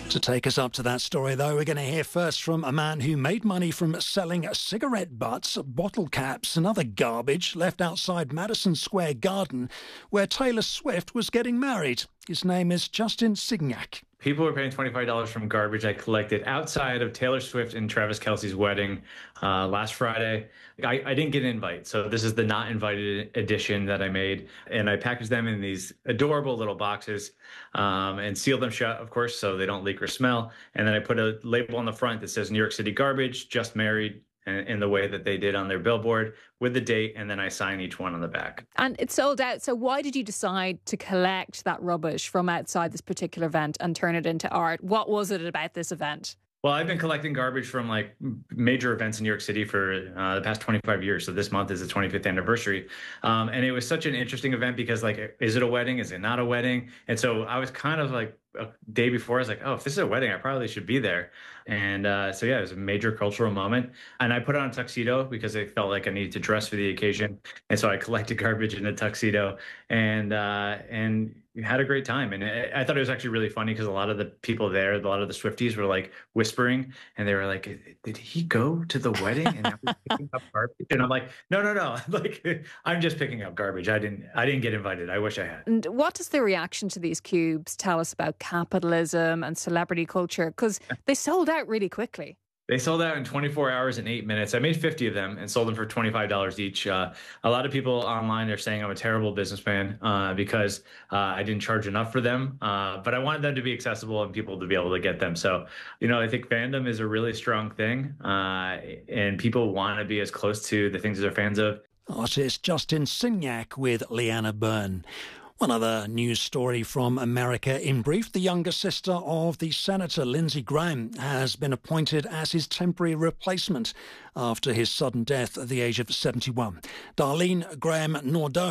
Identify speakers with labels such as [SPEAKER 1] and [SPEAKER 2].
[SPEAKER 1] To take us up to that story, though, we're going to hear first from a man who made money from selling cigarette butts, bottle caps and other garbage left outside Madison Square Garden, where Taylor Swift was getting married. His name is Justin Signac.
[SPEAKER 2] People were paying $25 from garbage I collected outside of Taylor Swift and Travis Kelce's wedding last Friday. I didn't get an invite, so this is the not invited edition that I made. And I packaged them in these adorable little boxes and sealed them shut, of course, so they don't leak or smell. And then I put a label on the front that says New York City Garbage, just married, in the way that they did on their billboard with the date, and then I sign each one on the back.
[SPEAKER 3] And it sold out. So why did you decide to collect that rubbish from outside this particular event and turn it into art? What was it about this event? Well,
[SPEAKER 2] I've been collecting garbage from like major events in New York City for the past 25 years. So this month is the 25th anniversary. And it was such an interesting event because like, is it a wedding? Is it not a wedding? And so I was kind of like a day before, I was like, oh, if this is a wedding, I probably should be there. And so, yeah, it was a major cultural moment. And I put on a tuxedo because I felt like I needed to dress for the occasion. And so I collected garbage in a tuxedo and had a great time. And I thought it was actually really funny because a lot of the people there, a lot of the Swifties were like whispering and they were like, did he go to the wedding and now he's picking up garbage? And I'm like, no. Like, I'm just picking up garbage. I didn't get invited. I wish I had.
[SPEAKER 3] And what does the reaction to these cubes tell us about capitalism and celebrity culture? Because they sold out really quickly.
[SPEAKER 2] They sold out in 24 hours and 8 minutes. I made 50 of them and sold them for $25 each. A lot of people online are saying I'm a terrible businessman because I didn't charge enough for them. But I wanted them to be accessible and people to be able to get them. So, I think fandom is a really strong thing. And people want to be as close to the things they're fans of.
[SPEAKER 1] Artist Justin Signac with Leanna Byrne. One other news story from America in brief. The younger sister of the Senator, Lindsey Graham, has been appointed as his temporary replacement after his sudden death at the age of 71. Darlene Graham Nordau